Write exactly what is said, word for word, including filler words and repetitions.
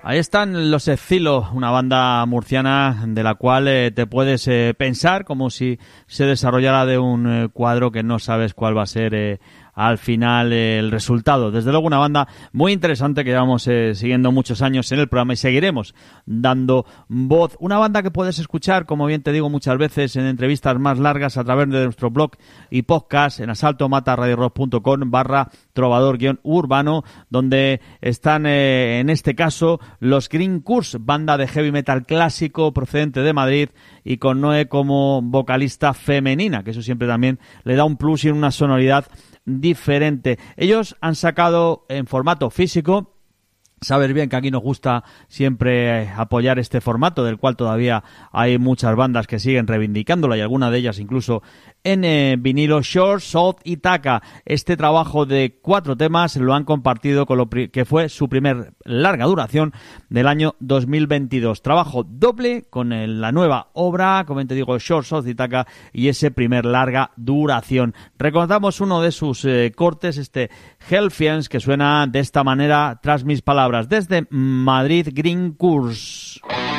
Ahí están los Exilo, una banda murciana de la cual eh, te puedes eh, pensar como si se desarrollara de un eh, cuadro que no sabes cuál va a ser eh, al final eh, el resultado. Desde luego una banda muy interesante que llevamos eh, siguiendo muchos años en el programa y seguiremos dando voz. Una banda que puedes escuchar, como bien te digo muchas veces, en entrevistas más largas a través de nuestro blog y podcast en asaltomataradiorock.com barra trovador guión urbano, donde están eh, en este caso los Green Curse, banda de heavy metal clásico procedente de Madrid y con Noé como vocalista femenina, que eso siempre también le da un plus y una sonoridad diferente. Ellos han sacado en formato físico. Sabes bien que aquí nos gusta siempre apoyar este formato, del cual todavía hay muchas bandas que siguen reivindicándolo y algunas de ellas incluso en eh, vinilo. Short, South y Taka. Este trabajo de cuatro temas lo han compartido con lo pri- que fue su primer larga duración del año dos mil veintidós. Trabajo doble con el, la nueva obra, como te digo, Short, South y Taka, y ese primer larga duración. Recordamos uno de sus eh, cortes, este Hellfiends, que suena de esta manera tras mis palabras. Desde Madrid, Green Curse.